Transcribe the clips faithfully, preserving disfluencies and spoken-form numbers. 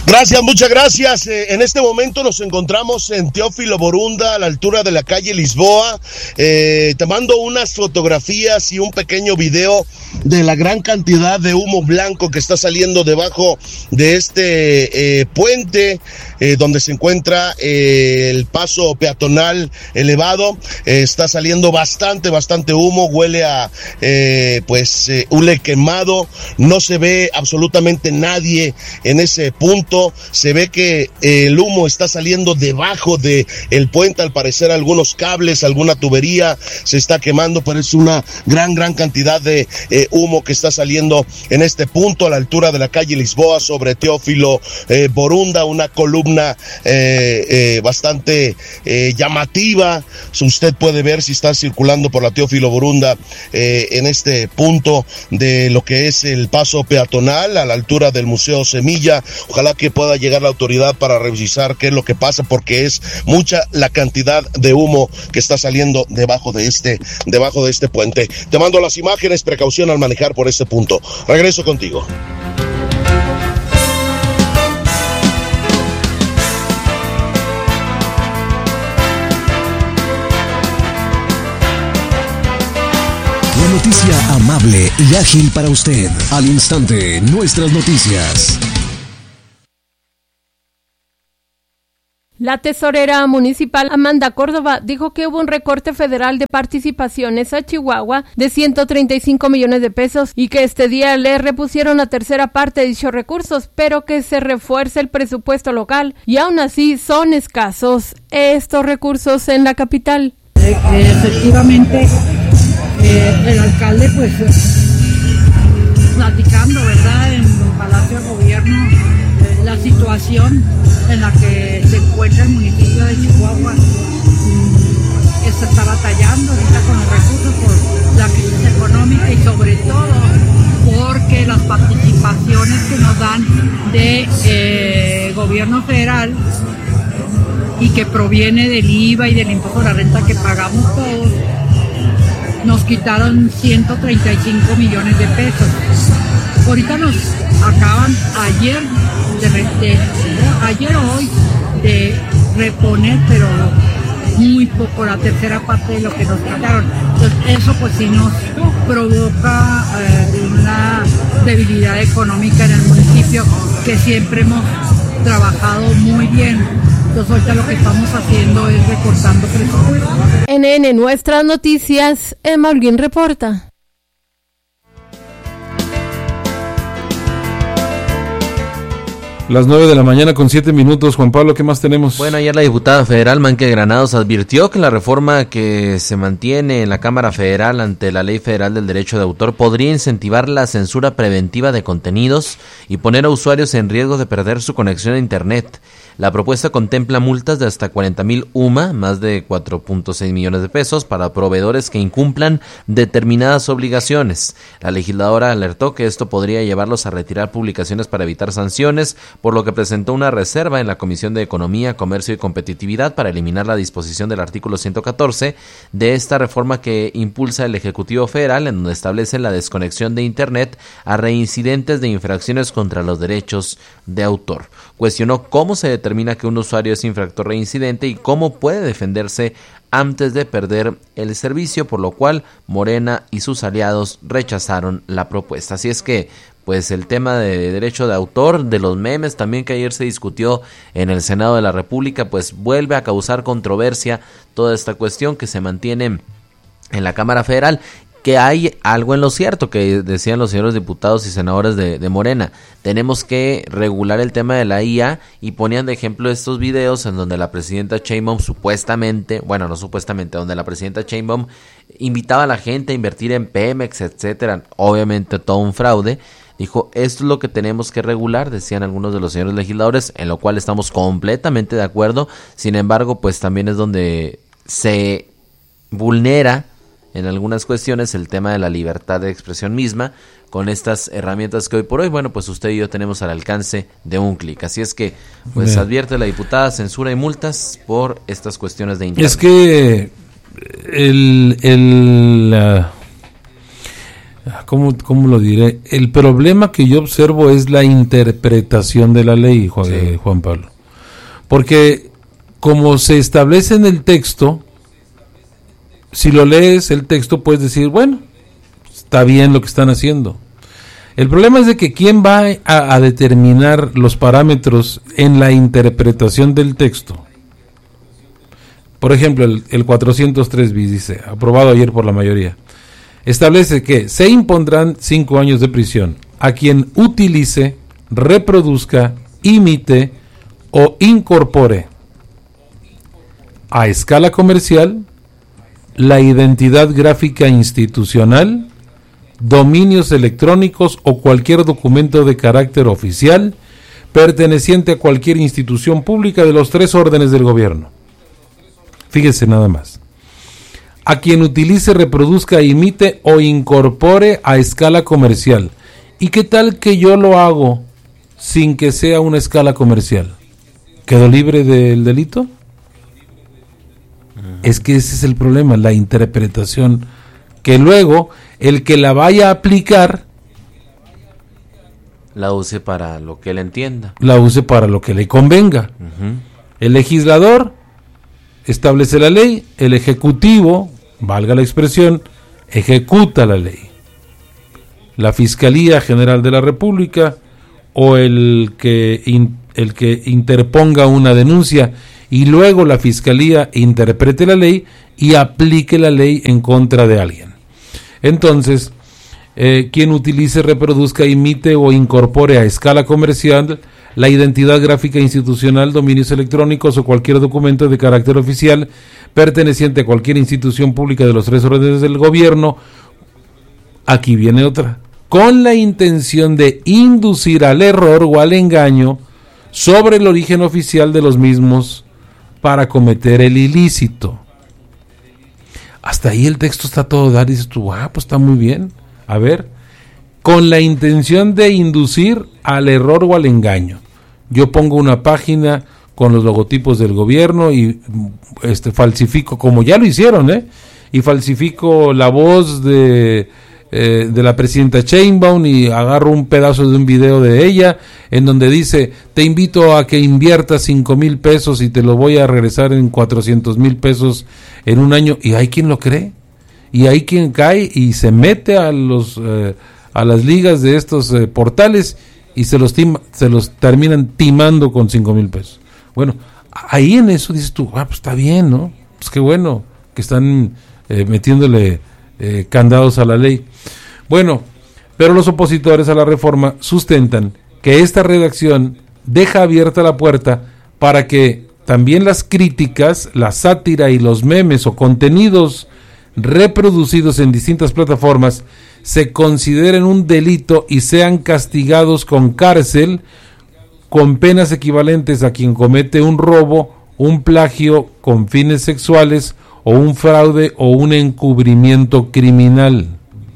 Gracias, muchas gracias. Eh, en este momento nos encontramos en Teófilo Borunda, a la altura de la calle Lisboa. Eh, te mando unas fotografías y un pequeño video de la gran cantidad de humo blanco que está saliendo debajo de este eh, puente, eh, donde se encuentra eh, el paso peatonal elevado. Eh, está saliendo bastante, bastante humo, huele a eh, pues eh, hule quemado. No se ve absolutamente nadie en ese punto. Se ve que eh, el humo está saliendo debajo de el puente, al parecer algunos cables, alguna tubería se está quemando, pero es una gran, gran cantidad de eh, humo que está saliendo en este punto, a la altura de la calle Lisboa, sobre Teófilo eh, Borunda, una columna eh, eh, bastante eh, llamativa. Usted puede ver si está circulando por la Teófilo Borunda eh, en este punto de lo que es el paso peatonal, a la altura del Museo Semilla. Ojalá que pueda llegar la autoridad para revisar qué es lo que pasa, porque es mucha la cantidad de humo que está saliendo debajo de este, debajo de este puente. Te mando las imágenes, precaución al manejar por este punto. Regreso contigo. La noticia amable y ágil para usted. Al instante, nuestras noticias. La tesorera municipal Amanda Córdoba dijo que hubo un recorte federal de participaciones a Chihuahua de ciento treinta y cinco millones de pesos y que este día le repusieron la tercera parte de dichos recursos, pero que se refuerce el presupuesto local y aún así son escasos estos recursos en la capital. Eh, eh, efectivamente, eh, el alcalde pues platicando, ¿verdad?, en el Palacio de Gobierno, eh, la situación en la que se encuentra el municipio de Chihuahua, que se está batallando ahorita con los recursos por la crisis económica y sobre todo porque las participaciones que nos dan de eh, gobierno federal y que proviene del I V A y del impuesto a la renta que pagamos todos, nos quitaron ciento treinta y cinco millones de pesos. Ahorita nos acaban ayer de, de ayer o hoy de reponer, pero muy poco, la tercera parte de lo que nos quitaron. Entonces eso pues sí nos provoca eh, una debilidad económica en el municipio, que siempre hemos trabajado muy bien. Entonces ahorita lo que estamos haciendo es recortando presupuesto. N N Nuestras Noticias, Emma Holguín reporta. Las nueve de la mañana con siete minutos. Juan Pablo, ¿qué más tenemos? Bueno, ayer la diputada federal Manque Granados advirtió que la reforma que se mantiene en la Cámara Federal ante la Ley Federal del Derecho de Autor podría incentivar la censura preventiva de contenidos y poner a usuarios en riesgo de perder su conexión a Internet. La propuesta contempla multas de hasta cuarenta mil U M A, más de cuatro punto seis millones de pesos, para proveedores que incumplan determinadas obligaciones. La legisladora alertó que esto podría llevarlos a retirar publicaciones para evitar sanciones, por lo que presentó una reserva en la Comisión de Economía, Comercio y Competitividad para eliminar la disposición del artículo ciento catorce de esta reforma que impulsa el Ejecutivo Federal, en donde establece la desconexión de Internet a reincidentes de infracciones contra los derechos de autor. Cuestionó cómo se determina que un usuario es infractor reincidente y cómo puede defenderse antes de perder el servicio, por lo cual Morena y sus aliados rechazaron la propuesta. Así es que, pues el tema de derecho de autor, de los memes también que ayer se discutió en el Senado de la República, pues vuelve a causar controversia toda esta cuestión que se mantiene en la Cámara Federal. Que hay algo en lo cierto que decían los señores diputados y senadores de, de Morena. Tenemos que regular el tema de la I A, y ponían de ejemplo estos videos en donde la presidenta Sheinbaum supuestamente, bueno, no supuestamente, donde la presidenta Sheinbaum invitaba a la gente a invertir en Pemex, etcétera. Obviamente todo un fraude. Dijo, esto es lo que tenemos que regular, decían algunos de los señores legisladores, en lo cual estamos completamente de acuerdo. Sin embargo, pues también es donde se vulnera en algunas cuestiones el tema de la libertad de expresión misma, con estas herramientas que hoy por hoy, bueno, pues usted y yo tenemos al alcance de un clic. Así es que, pues Bien. advierte la diputada censura y multas por estas cuestiones de Internet. Es que el, el uh, ¿Cómo, ¿Cómo lo diré? El problema que yo observo es la interpretación de la ley, Juan, sí. eh, Juan Pablo. Porque como se establece en el texto, si lo lees el texto puedes decir, bueno, está bien lo que están haciendo. El problema es de que quién va a, a determinar los parámetros en la interpretación del texto. Por ejemplo, el, el cuatrocientos tres bis dice, aprobado ayer por la mayoría, establece que se impondrán cinco años de prisión a quien utilice, reproduzca, imite o incorpore a escala comercial la identidad gráfica institucional, dominios electrónicos o cualquier documento de carácter oficial perteneciente a cualquier institución pública de los tres órdenes del gobierno. Fíjese nada más. A quien utilice, reproduzca, imite o incorpore a escala comercial. ¿Y qué tal que yo lo hago sin que sea una escala comercial? ¿Quedo libre del delito? Uh-huh. Es que ese es el problema, la interpretación. Que luego el que la vaya a aplicar la use para lo que él entienda. La use para lo que le convenga. Uh-huh. El legislador establece la ley, el ejecutivo, valga la expresión, ejecuta la ley. La Fiscalía General de la República o el que in, el que interponga una denuncia y luego la Fiscalía interprete la ley y aplique la ley en contra de alguien. Entonces, eh, quien utilice, reproduzca, imite o incorpore a escala comercial la identidad gráfica institucional, dominios electrónicos o cualquier documento de carácter oficial perteneciente a cualquier institución pública de los tres órdenes del gobierno, aquí viene otra, con la intención de inducir al error o al engaño sobre el origen oficial de los mismos para cometer el ilícito. Hasta ahí el texto está todo dar, dices tú, ah, pues está muy bien. A ver, con la intención de inducir al error o al engaño. Yo pongo una página con los logotipos del gobierno y este falsifico, como ya lo hicieron, ¿eh? Y falsifico la voz de, eh, de la presidenta Sheinbaum y agarro un pedazo de un video de ella en donde dice, te invito a que inviertas cinco mil pesos y te lo voy a regresar en cuatrocientos mil pesos en un año. Y hay quien lo cree. Y hay quien cae y se mete a los eh, a las ligas de estos eh, portales y se los tima, se los terminan timando con cinco mil pesos. Bueno, ahí en eso dices tú, ah, pues está bien, ¿no? Pues qué bueno que están eh, metiéndole eh, candados a la ley. Bueno, pero los opositores a la reforma sustentan que esta redacción deja abierta la puerta para que también las críticas, la sátira y los memes o contenidos reproducidos en distintas plataformas se consideren un delito y sean castigados con cárcel con penas equivalentes a quien comete un robo, un plagio con fines sexuales o un fraude o un encubrimiento criminal.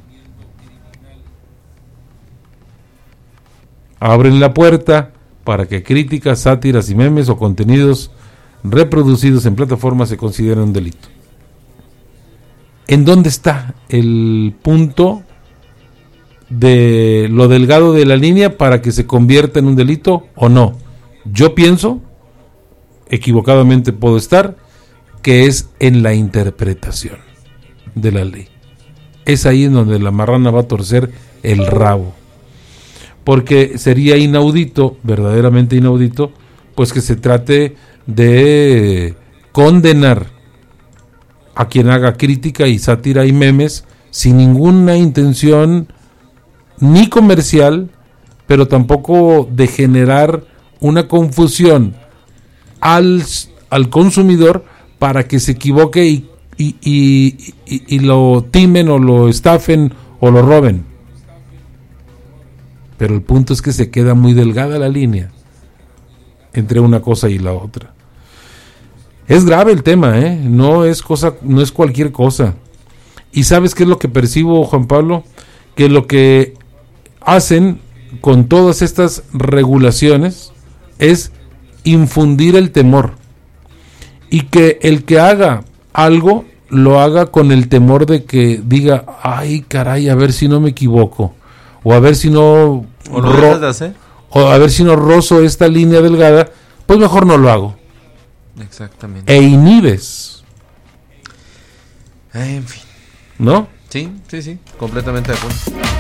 Abren la puerta para que críticas, sátiras y memes o contenidos reproducidos en plataformas se consideren un delito. ¿En dónde está el punto de lo delgado de la línea para que se convierta en un delito o no? Yo pienso, equivocadamente puedo estar, que es en la interpretación de la ley. Es ahí en donde la marrana va a torcer el rabo. Porque sería inaudito, verdaderamente inaudito, pues que se trate de condenar a quien haga crítica y sátira y memes sin ninguna intención ni comercial, pero tampoco de generar una confusión al, al consumidor para que se equivoque y, y, y, y, y lo timen o lo estafen o lo roben. Pero el punto es que se queda muy delgada la línea entre una cosa y la otra. Es grave el tema, ¿eh? No es cosa, no es cualquier cosa. ¿Y sabes qué es lo que percibo, Juan Pablo? Que lo que hacen con todas estas regulaciones es infundir el temor. Y que el que haga algo lo haga con el temor de que diga, ay caray, a ver si no me equivoco, o a ver si no o lo ro- dejas de hacer. o a ver si no rozo esta línea delgada, pues mejor no lo hago. Exactamente. E inhibes, En fin. ¿no? Sí, sí, sí, completamente de acuerdo.